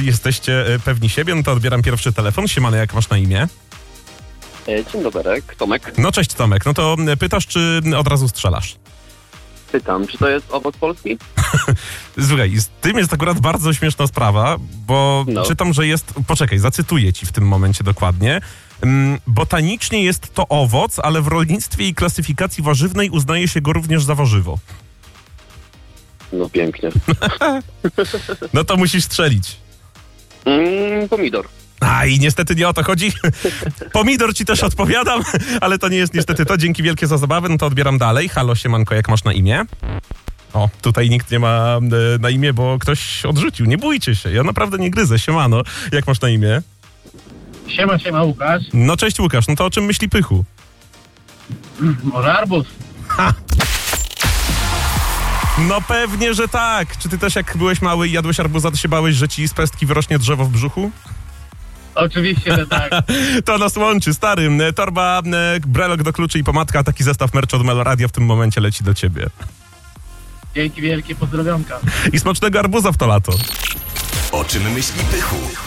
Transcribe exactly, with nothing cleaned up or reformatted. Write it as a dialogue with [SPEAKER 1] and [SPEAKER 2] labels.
[SPEAKER 1] wszyscy jesteście e, pewni siebie, no to odbieram pierwszy telefon. Siemano, jak masz na imię?
[SPEAKER 2] E, Dzień dobry, Tomek.
[SPEAKER 1] No cześć Tomek, no to e, pytasz, czy od razu strzelasz?
[SPEAKER 2] Pytam, czy to jest owoc polski?
[SPEAKER 1] Słuchaj, z tym jest akurat bardzo śmieszna sprawa, bo
[SPEAKER 2] No.
[SPEAKER 1] czytam, że jest... Poczekaj, zacytuję ci w tym momencie dokładnie. Mm, botanicznie jest to owoc, ale w rolnictwie i klasyfikacji warzywnej uznaje się go również za warzywo.
[SPEAKER 2] No pięknie.
[SPEAKER 1] No to musisz strzelić.
[SPEAKER 2] Mm, pomidor.
[SPEAKER 1] A i niestety nie o to chodzi. Pomidor ci też odpowiadam, ale to nie jest niestety to. Dzięki wielkie za zabawę, no to odbieram dalej. Halo, siemanko, jak masz na imię? O, tutaj nikt nie ma e, na imię, bo ktoś odrzucił. Nie bójcie się, ja naprawdę nie gryzę. Siemano, jak masz na imię?
[SPEAKER 3] Siema, siema, Łukasz.
[SPEAKER 1] No cześć Łukasz, no to o czym myśli Pychu?
[SPEAKER 3] Może arbuz?
[SPEAKER 1] Ha! No pewnie, że tak. Czy ty też jak byłeś mały i jadłeś arbuza, to się bałeś, że ci z pestki wyrośnie drzewo w brzuchu?
[SPEAKER 3] Oczywiście, że tak.
[SPEAKER 1] To nas łączy, stary. Torba, e, brelok do kluczy i pomadka, taki zestaw merch od Meloradia w tym momencie leci do ciebie.
[SPEAKER 3] Dzięki wielkie, pozdrowionka.
[SPEAKER 1] I smacznego arbuza w to lato.
[SPEAKER 4] O czym myśli Pychu?